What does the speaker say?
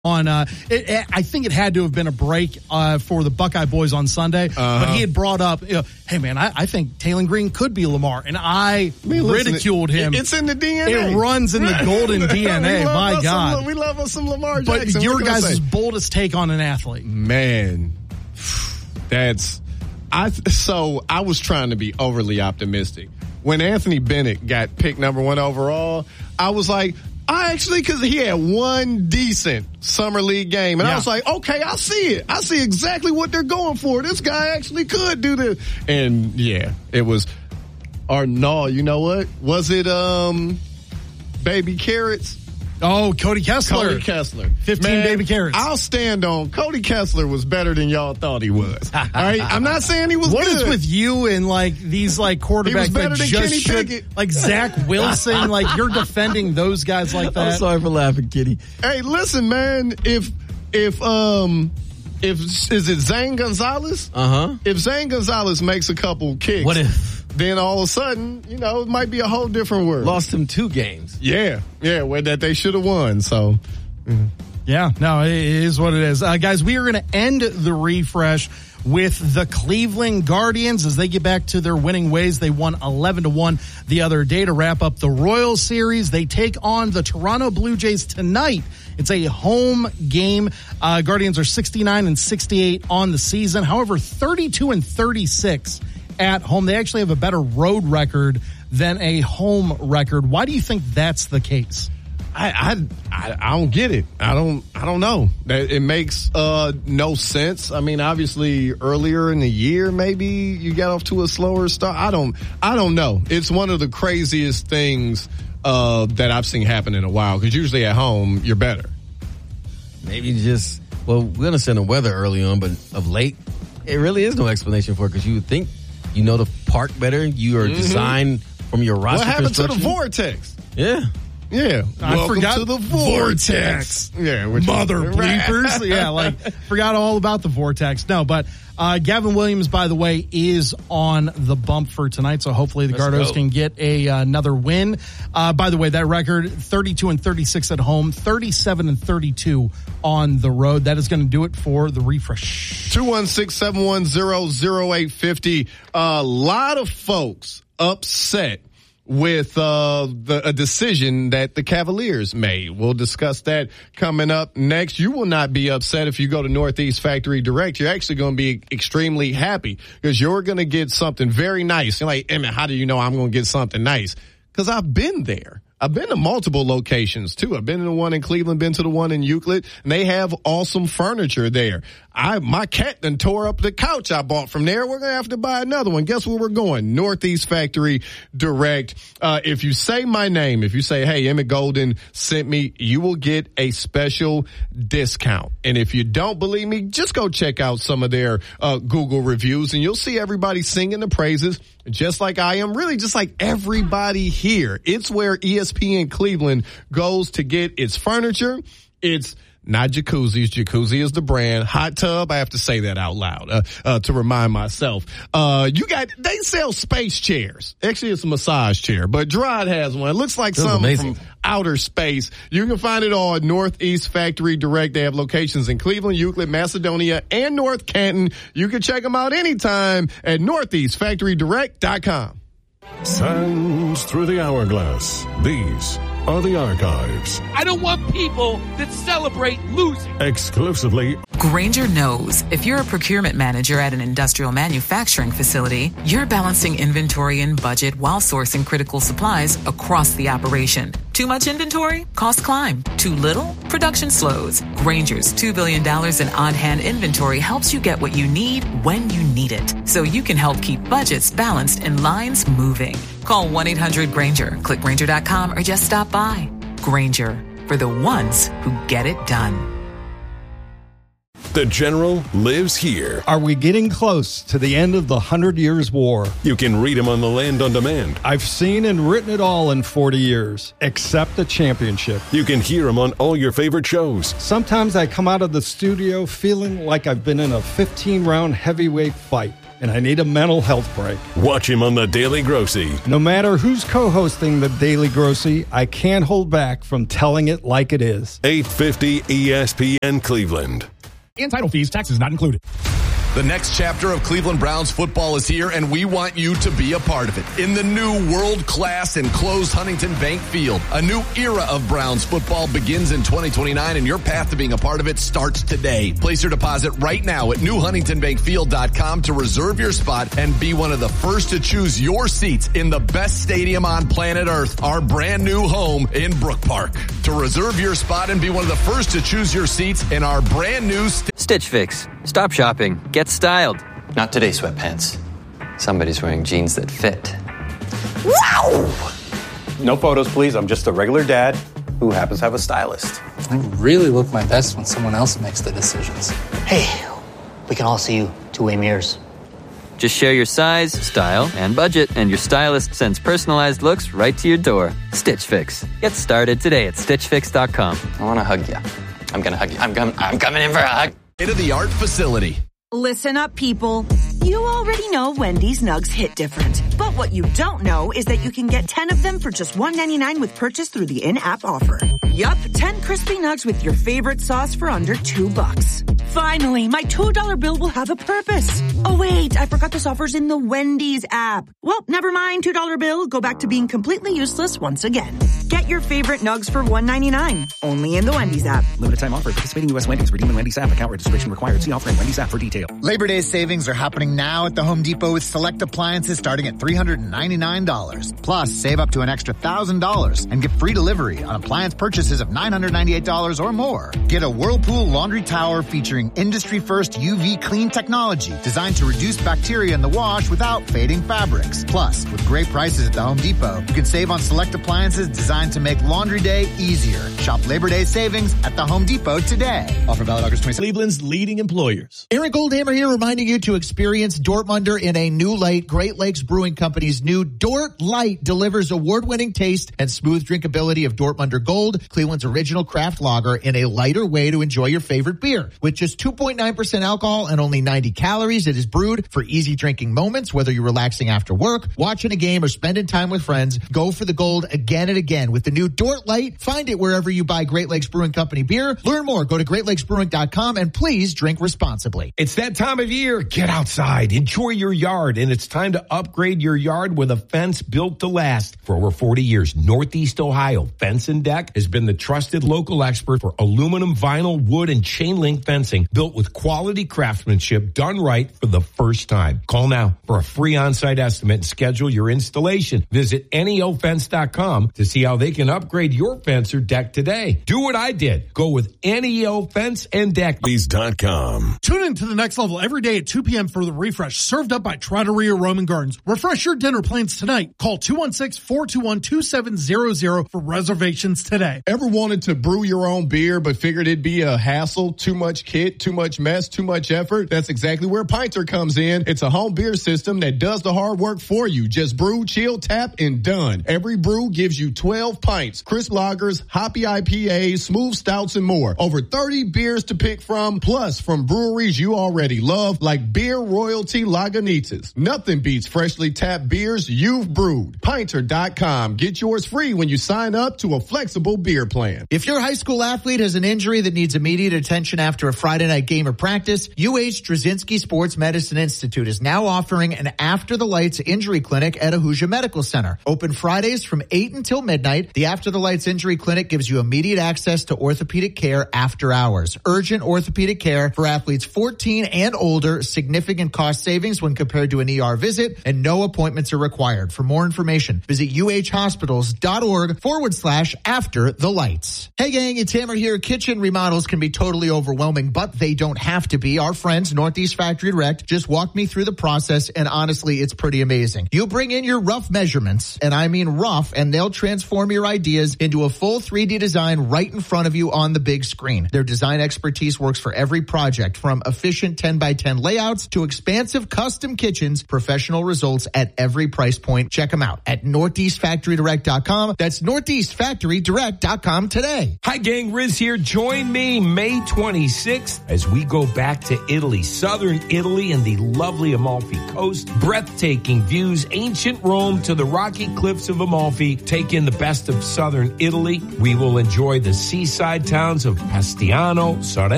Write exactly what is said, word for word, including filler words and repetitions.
On, uh, it, it, I think it had to have been a break uh, for the Buckeye boys on Sunday, uh-huh. but he had brought up, you know, hey man, I, I think Taylon Green could be Lamar, and I, I mean, ridiculed listen, him. It's in the D N A. It runs in the golden D N A. My God, some, we love us some Lamar Jackson. But your guys' boldest take on an athlete, man, that's I. So I was trying to be overly optimistic when Anthony Bennett got picked number one overall. I was like. I actually, because he had one decent summer league game, and yeah. I was like, okay, I see it. I see exactly what they're going for. This guy actually could do this. And, yeah, it was, or no, you know what? Was it um, Baby Carrots? Oh, Cody Kessler. Cody Kessler. fifteen Man, baby carrots. I'll stand on Cody Kessler was better than y'all thought he was. All right? I'm not saying he was what good. What is with you and, like, these, like, quarterbacks that just Kenny should, Pickett. like, Zach Wilson, like, you're defending those guys like that. I'm sorry for laughing, Kitty. Hey, listen, man, if, if, um, if, is it Zane Gonzalez? Uh-huh. If Zane Gonzalez makes a couple kicks. What if? Then all of a sudden, you know, it might be a whole different world. Lost him two games. Yeah, yeah, where that they should have won. So, mm. yeah, no, it is what it is. Uh, guys, we are going to end the refresh with the Cleveland Guardians as they get back to their winning ways. They won eleven to one the other day to wrap up the Royals series. They take on the Toronto Blue Jays tonight. It's a home game. Uh, Guardians are sixty-nine and sixty-eight on the season. However, thirty-two and thirty-six at home. They actually have a better road record than a home record. Why do you think that's the case? I I I, I don't get it. I don't I don't know. That it makes uh, no sense. I mean, obviously earlier in the year, maybe you got off to a slower start. I don't I don't know. It's one of the craziest things uh, that I've seen happen in a while. Because usually at home you're better. Maybe just well, we understand the weather early on, but of late, it really is no explanation for it. Because you would think. You know the park better. You are mm-hmm. designed from your roster. What happened to the construction. vortex? Yeah. Yeah. I Welcome forgot to the vortex. vortex. Yeah. Which Mother bleepers. Yeah, like, forgot all about the vortex. No, but uh, Gavin Williams, by the way, is on the bump for tonight, so hopefully the Gardos can get a uh, another win. Uh, by the way, that record, thirty-two and thirty-six at home, thirty-seven and thirty-two on the road. That is going to do it for the refresh. two one six, seven one zero, zero eight five zero. A lot of folks upset with uh, the, a decision that the Cavaliers made. We'll discuss that coming up next. You will not be upset if you go to Northeast Factory Direct. You're actually going to be extremely happy because you're going to get something very nice. You're like, Emmett, how do you know I'm going to get something nice? Because I've been there. I've been to multiple locations, too. I've been to the one in Cleveland, been to the one in Euclid, and they have awesome furniture there. I My cat done tore up the couch I bought from there. We're going to have to buy another one. Guess where we're going? Northeast Factory Direct. Uh, if you say my name, if you say, hey, Emmett Golden sent me, you will get a special discount. And if you don't believe me, just go check out some of their uh, Google reviews, and you'll see everybody singing the praises, just like I am, really just like everybody here. It's where E S P N Cleveland goes to get its furniture. It's not jacuzzis. Jacuzzi is the brand. Hot tub, I have to say that out loud uh, uh, to remind myself. Uh, you got, they sell space chairs. Actually, it's a massage chair, but Gerard has one. It looks like Feels something amazing. from outer space. You can find it on Northeast Factory Direct. They have locations in Cleveland, Euclid, Macedonia, and North Canton. You can check them out anytime at northeast factory direct dot com. Sands through the hourglass. These are the archives. I don't want people that celebrate losing. Exclusively. Grainger knows if you're a procurement manager at an industrial manufacturing facility, you're balancing inventory and budget while sourcing critical supplies across the operation. Too much inventory? Costs climb. Too little? Production slows. Grainger's two billion dollars in on-hand inventory helps you get what you need when you need it, so you can help keep budgets balanced and lines moving. Call one eight hundred Grainger, click Grainger dot com, or just stop by. Grainger, for the ones who get it done. The General lives here. Are we getting close to the end of the Hundred Years' War? You can read him on the Land on Demand. I've seen and written it all in forty years, except the championship. You can hear him on all your favorite shows. Sometimes I come out of the studio feeling like I've been in a fifteen-round heavyweight fight. and I need a mental health break. Watch him on The Daily Grossy. No matter who's co-hosting The Daily Grossy, I can't hold back from telling it like it is. eight fifty E S P N Cleveland. And title fees, taxes not included. The next chapter of Cleveland Browns football is here, and we want you to be a part of it. In the new world-class enclosed Huntington Bank Field, a new era of Browns football begins in twenty twenty-nine, and your path to being a part of it starts today. Place your deposit right now at new huntington bank field dot com to reserve your spot and be one of the first to choose your seats in the best stadium on planet Earth, our brand new home in Brook Park. To reserve your spot and be one of the first to choose your seats in our brand new st- Stitch Fix. Stop shopping. Get styled. Not today, sweatpants. Somebody's wearing jeans that fit. Wow! No photos, please. I'm just a regular dad who happens to have a stylist. I really look my best when someone else makes the decisions. Hey, we can all see you. Two-way mirrors. Just share your size, style, and budget, and your stylist sends personalized looks right to your door. Stitch Fix. Get started today at stitch fix dot com. I want to hug you. I'm going to hug you. I'm, com- I'm coming in for a hug. State-of-the-art facility. Listen up, people. You already know Wendy's Nugs hit different. But what you don't know is that you can get ten of them for just one ninety-nine with purchase through the in-app offer. Yup, ten crispy nugs with your favorite sauce for under two bucks. Finally, my two dollar bill will have a purpose. Oh wait, I forgot this offer's in the Wendy's app. Well, never mind, two dollar bill. Go back to being completely useless once again. Get your favorite nugs for one ninety-nine. Only in the Wendy's app. Limited time offer. Participating U S Wendy's. Redeem in Wendy's app. Account registration required. See offer in Wendy's app for detail. Labor Day savings are happening now at the Home Depot with select appliances starting at three hundred ninety-nine dollars. Plus, save up to an extra one thousand dollars and get free delivery on appliance purchases of nine hundred ninety-eight dollars or more. Get a Whirlpool laundry tower featuring industry-first U V clean technology designed to reduce bacteria in the wash without fading fabrics. Plus, with great prices at the Home Depot, you can save on select appliances designed to make laundry day easier. Shop Labor Day savings at the Home Depot today. Offer valid August twenty-seventh. Cleveland's leading employers. Aaron Goldhammer here, reminding you to experience Dortmunder in a new light. Great Lakes Brewing Company's new Dort Light delivers award-winning taste and smooth drinkability of Dortmunder Gold, Cleveland's original craft lager, in a lighter way to enjoy your favorite beer. With just two point nine percent alcohol and only ninety calories, it is brewed for easy drinking moments, whether you're relaxing after work, watching a game, or spending time with friends. Go for the gold again and again with the new Dort Light. Find it wherever you buy Great Lakes Brewing Company beer. Learn more. Go to great lakes brewing dot com and please drink responsibly. It's that time of year. Get outside. Enjoy your yard. And it's time to upgrade your yard with a fence built to last. For over forty years, Northeast Ohio Fence and Deck has been the trusted local expert for aluminum, vinyl, wood, and chain link fencing built with quality craftsmanship done right for the first time. Call now for a free on-site estimate and schedule your installation. Visit N E O fence dot com to see how they can upgrade your fence or deck today. Do what I did. Go with N E O Fence and Deck. Please dot com. Tune in to the next level every day at two p.m. for the refresh, served up by Trattoria Roman Gardens. Refresh your dinner plans tonight. Call two one six, four two one, two seven zero zero for reservations today. Ever wanted to brew your own beer but figured it'd be a hassle, too much kit, too much mess, too much effort? That's exactly where Pinter comes in. It's a home beer system that does the hard work for you. Just brew, chill, tap, and done. Every brew gives you twelve pints, crisp lagers, hoppy I P As, smooth stouts, and more. Over thirty beers to pick from, plus from breweries you already love, like Beer Royalty Lagunitas. Nothing beats freshly tapped beers you've brewed. Pinter dot com. Get yours free when you sign up to a flexible beer plan. If your high school athlete has an injury that needs immediate attention after a Friday night game or practice, U H Straczynski Sports Medicine Institute is now offering an After the Lights injury clinic at Ahuja Medical Center. Open Fridays from eight until midnight. The After the Lights injury clinic gives you immediate access to orthopedic care after hours. Urgent orthopedic care for athletes fourteen and older. Significant cost savings when compared to an E R visit, and no appointments are required. For more information, visit uhhospitals.org forward slash after the lights. Hey gang, it's Hammer here. Kitchen remodels can be totally overwhelming, but they don't have to be. Our friends, Northeast Factory Direct, just walked me through the process, and honestly, it's pretty amazing. You bring in your rough measurements, and I mean rough, and they'll transform your ideas into a full three D design right in front of you on the big screen. Their design expertise works for every project, from efficient ten by ten layouts to expensive expansive custom kitchens, professional results at every price point. Check them out at northeast factory direct dot com. That's northeast factory direct dot com today. Hi, gang. Riz here. Join me May twenty-sixth as we go back to Italy, southern Italy and the lovely Amalfi Coast. Breathtaking views, ancient Rome to the rocky cliffs of Amalfi. Take in the best of southern Italy. We will enjoy the seaside towns of Pastiano, Sorrento,